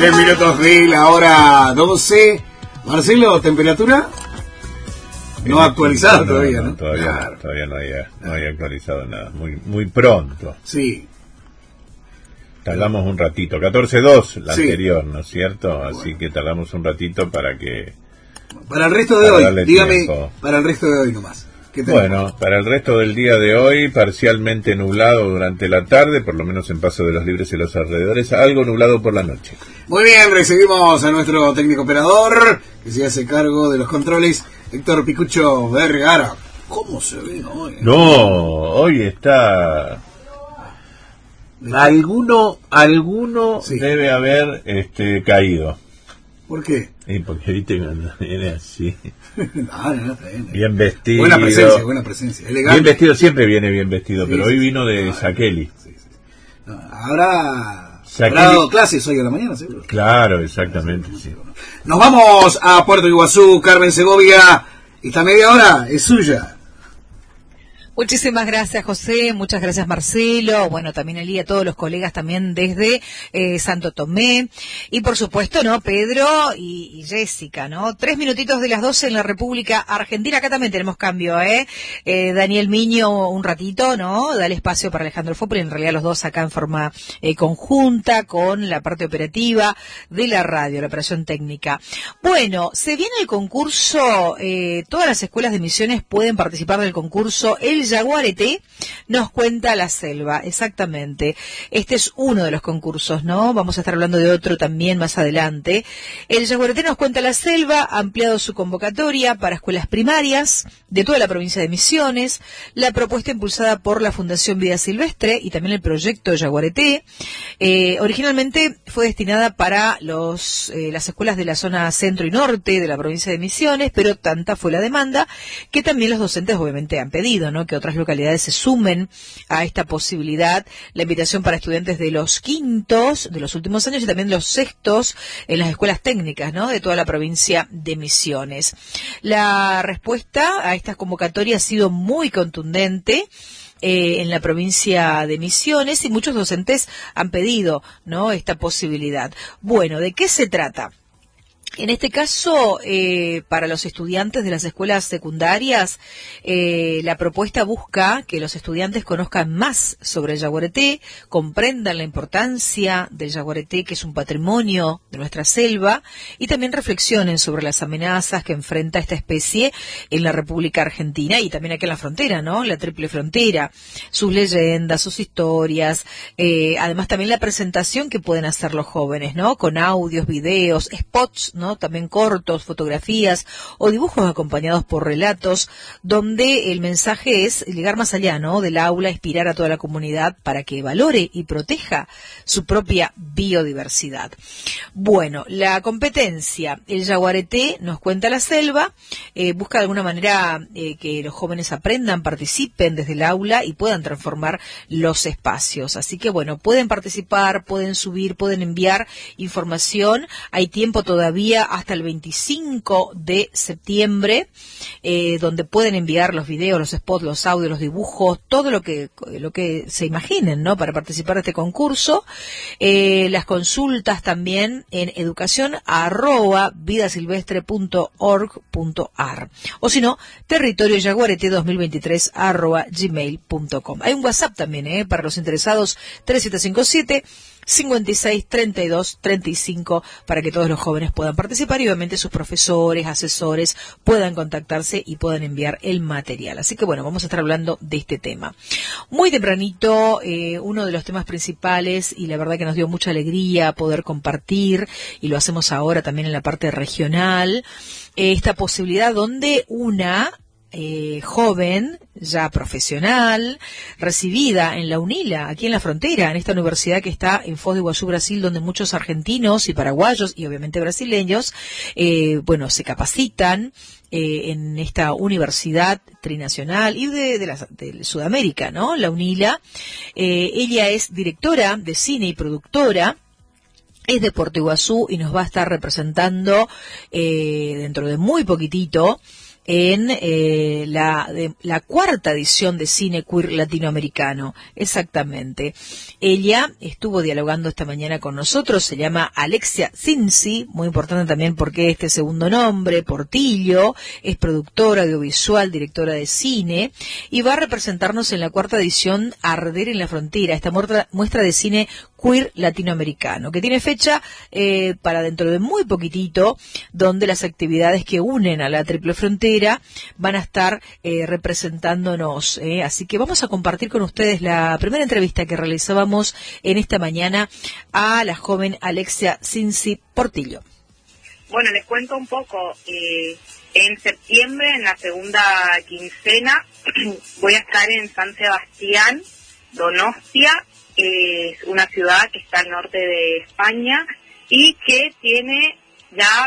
minutos de la hora 12. Marcelo, ¿temperatura? No actualizado todavía, ¿no? Todavía no hay actualizado nada. Muy pronto. Sí. Tardamos un ratito. 14:02 la sí. Anterior, ¿no es cierto? Así que tardamos un ratito para que... Para el resto de hoy, dígame, tiempo. Para el resto de hoy nomás. Bueno, para el resto del día de hoy, parcialmente nublado durante la tarde, por lo menos en Paso de los Libres y los alrededores, algo nublado por la noche. Muy bien, recibimos a nuestro técnico operador, que se hace cargo de los controles, Héctor Picucho Vergara. ¿Cómo se ve hoy? No, hoy está... Alguno sí. Debe haber caído. ¿Por qué? Porque viste cuando viene así. No, está bien. Bien vestido. Buena presencia. Elegante. Bien vestido, siempre viene bien vestido, sí, pero hoy vino de sí. Sakeli. Sí. No, habrá dado clases hoy a la mañana, seguro. Claro, exactamente, sí. Nos vamos a Puerto Iguazú, Carmen Segovia. Esta media hora es suya. Muchísimas gracias, José, muchas gracias, Marcelo, bueno, también Elí, a todos los colegas también desde Santo Tomé, y por supuesto, ¿no?, Pedro y Jessica, ¿no? 3 minutitos de las 12 en la República Argentina. Acá también tenemos cambio, Daniel Miño un ratito, ¿no?, da el espacio para Alejandro Fopoli, en realidad los dos acá en forma conjunta con la parte operativa de la radio, la operación técnica. Bueno, se viene el concurso, todas las escuelas de Misiones pueden participar del concurso El Yaguareté nos cuenta la selva, exactamente. Este es uno de los concursos, ¿no? Vamos a estar hablando de otro también más adelante. El Yaguareté nos cuenta la selva ha ampliado su convocatoria para escuelas primarias de toda la provincia de Misiones. La propuesta impulsada por la Fundación Vida Silvestre y también el proyecto Yaguareté, originalmente fue destinada para las escuelas de la zona centro y norte de la provincia de Misiones, pero tanta fue la demanda que también los docentes obviamente han pedido, ¿no?, que otras localidades se sumen a esta posibilidad. La invitación para estudiantes de los quintos de los últimos años y también de los sextos en las escuelas técnicas, ¿no?, de toda la provincia de Misiones. La respuesta a esta convocatoria ha sido muy contundente en la provincia de Misiones y muchos docentes han pedido, ¿no?, esta posibilidad. Bueno, ¿de qué se trata? En este caso, para los estudiantes de las escuelas secundarias, la propuesta busca que los estudiantes conozcan más sobre el yaguareté, comprendan la importancia del yaguareté, que es un patrimonio de nuestra selva, y también reflexionen sobre las amenazas que enfrenta esta especie en la República Argentina y también aquí en la frontera, ¿no?, la triple frontera, sus leyendas, sus historias, además también la presentación que pueden hacer los jóvenes, ¿no?, con audios, videos, spots, ¿no?, también cortos, fotografías o dibujos acompañados por relatos, donde el mensaje es llegar más allá, ¿no?, del aula, inspirar a toda la comunidad para que valore y proteja su propia biodiversidad. Bueno, la competencia, el yaguareté nos cuenta la selva, busca de alguna manera que los jóvenes aprendan, participen desde el aula y puedan transformar los espacios. Así que bueno, pueden participar, pueden subir, pueden enviar información, hay tiempo todavía hasta el 25 de septiembre, donde pueden enviar los videos, los spots, los audios, los dibujos, todo lo que se imaginen, ¿no?, para participar de este concurso. Las consultas también en educación@vidasilvestre.org.ar o si no, territorioyaguarete2023@gmail.com. Hay un WhatsApp también, para los interesados, 3757 56 32 35 para que todos los jóvenes puedan participar y obviamente sus profesores, asesores puedan contactarse y puedan enviar el material. Así que bueno, vamos a estar hablando de este tema. Muy tempranito, uno de los temas principales y la verdad que nos dio mucha alegría poder compartir y lo hacemos ahora también en la parte regional, esta posibilidad donde una joven, ya profesional, recibida en la UNILA, aquí en la frontera, en esta universidad que está en Foz de Iguazú, Brasil, donde muchos argentinos y paraguayos y obviamente brasileños, se capacitan en esta universidad trinacional y de Sudamérica, ¿no?, la UNILA. Ella es directora de cine y productora. Es de Puerto Iguazú y nos va a estar representando dentro de muy poquitito en la cuarta edición de Cine Queer Latinoamericano, exactamente. Ella estuvo dialogando esta mañana con nosotros, se llama Alexia Cinzi, muy importante también porque este segundo nombre, Portillo, es productora audiovisual, directora de cine, y va a representarnos en la cuarta edición Arder en la Frontera, esta muestra de cine queer latinoamericano, que tiene fecha para dentro de muy poquitito, donde las actividades que unen a la Triple Frontera van a estar representándonos. Así que vamos a compartir con ustedes la primera entrevista que realizábamos en esta mañana a la joven Alexia Cinzi Portillo. Bueno, les cuento un poco. En septiembre, en la segunda quincena, voy a estar en San Sebastián, Donostia. Es una ciudad que está al norte de España y que tiene ya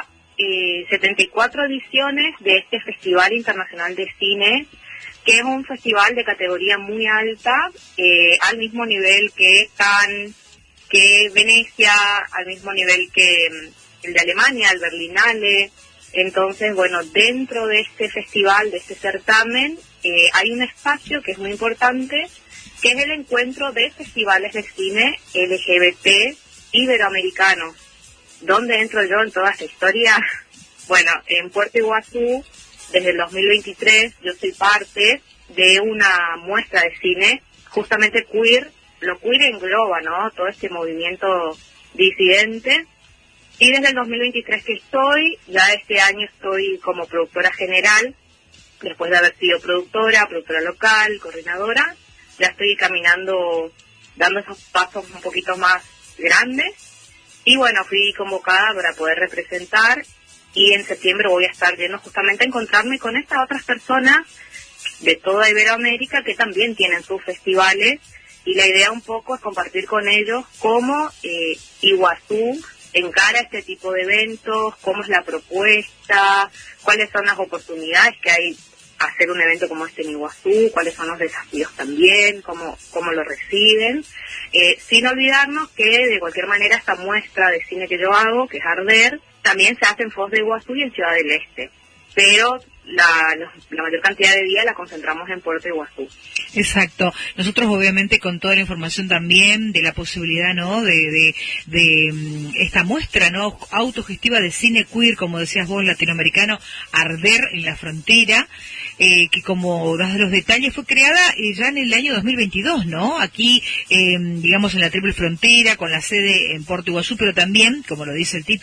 74 ediciones de este Festival Internacional de Cine, que es un festival de categoría muy alta, al mismo nivel que Cannes, que Venecia, al mismo nivel que el de Alemania, el Berlinale. Entonces, bueno, dentro de este festival, de este certamen, hay un espacio que es muy importante, que es el encuentro de festivales de cine LGBT iberoamericanos. ¿Dónde entro yo en toda esta historia? Bueno, en Puerto Iguazú, desde el 2023, yo soy parte de una muestra de cine, justamente queer. Lo queer engloba, ¿no?, todo este movimiento disidente. Y desde el 2023 que estoy, ya este año estoy como productora general, después de haber sido productora local, coordinadora. Ya estoy caminando, dando esos pasos un poquito más grandes. Y bueno, fui convocada para poder representar. Y en septiembre voy a estar yendo justamente a encontrarme con estas otras personas de toda Iberoamérica que también tienen sus festivales. Y la idea un poco es compartir con ellos cómo Iguazú encara este tipo de eventos, cómo es la propuesta, cuáles son las oportunidades que hay hacer un evento como este en Iguazú, cuáles son los desafíos también, cómo lo reciben, sin olvidarnos que de cualquier manera esta muestra de cine que yo hago, que es Arder, también se hace en Foz de Iguazú y en Ciudad del Este, pero la mayor cantidad de días la concentramos en Puerto Iguazú. Exacto. Nosotros obviamente con toda la información también de la posibilidad, ¿no?, de esta muestra, ¿no?, autogestiva de cine queer, como decías vos, latinoamericano, Arder en la Frontera, que como das los detalles fue creada ya en el año 2022, ¿no? Aquí, digamos, en la Triple Frontera, con la sede en Puerto Iguazú, pero también, como lo dice el título,